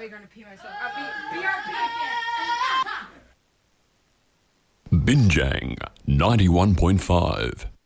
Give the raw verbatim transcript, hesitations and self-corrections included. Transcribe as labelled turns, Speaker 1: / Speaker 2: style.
Speaker 1: way gonna pee myself. I'll be, be right back.
Speaker 2: Binjang ninety-one point five.